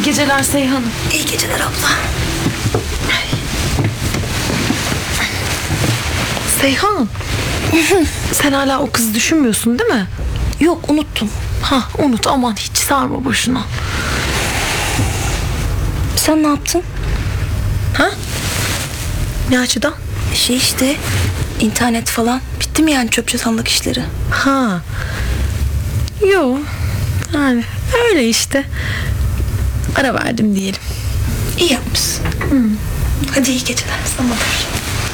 geceler Seyhan'ım. İyi geceler abla. Seyhan. Sen hala o kızı düşünmüyorsun değil mi? Yok, unuttum. Unut, aman hiç sarma boşuna. Sen ne yaptın? Ne açıdan? İşte internet falan. Bitti mi yani çöp çatanlık işleri? Yo, yani öyle işte. Ara verdim diyelim. İyi yapmışsın. Hadi iyi geceler. Sana da.